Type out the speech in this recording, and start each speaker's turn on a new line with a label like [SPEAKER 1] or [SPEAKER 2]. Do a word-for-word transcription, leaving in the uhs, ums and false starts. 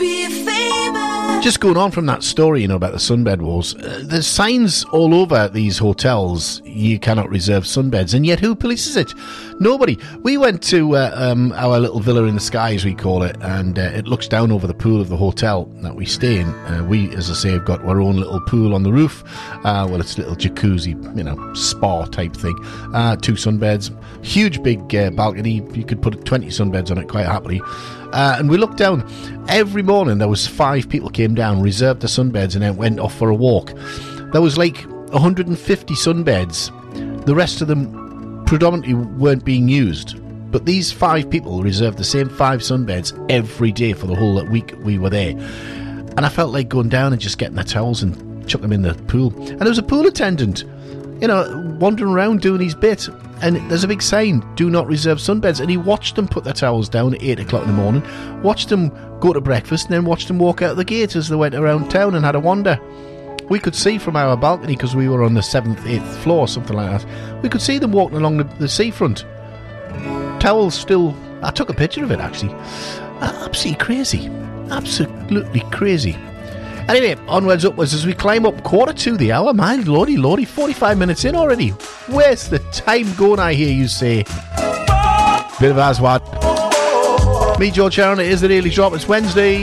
[SPEAKER 1] be famous.
[SPEAKER 2] Just going on from that story, you know, about the sunbed wars, uh, there's signs all over these hotels, you cannot reserve sunbeds, and yet who polices it? Nobody. We went to uh, um, our little villa in the sky, as we call it, and uh, it looks down over the pool of the hotel that we stay in. Uh, we, as I say, have got our own little pool on the roof. Uh, well, it's a little jacuzzi, you know, spa type thing. Uh, two sunbeds, huge big uh, balcony. You could put twenty sunbeds on it quite happily. Uh, and we looked down. Every morning there was five people came down, reserved the sunbeds, and then went off for a walk. There was like one hundred fifty sunbeds. The rest of them predominantly weren't being used. But these five people reserved the same five sunbeds every day for the whole week we were there. And I felt like going down and just getting the towels and chuck them in the pool. And there was a pool attendant, you know, wandering around doing his bit. And there's a big sign, do not reserve sunbeds. And he watched them put their towels down at eight o'clock in the morning, watched them go to breakfast, and then watched them walk out the gate as they went around town and had a wander. We could see from our balcony, because we were on the seventh, eighth floor, something like that. We could see them walking along the, the seafront. Towels still... I took a picture of it, actually. Absolutely crazy. Absolutely crazy. Anyway, onwards, upwards, as we climb up quarter to the hour. My lordy, lordy, forty-five minutes in already. Where's the time going, I hear you say? Bit of Aswad. Me, George Sharon, it is the Daily Drop. It's Wednesday.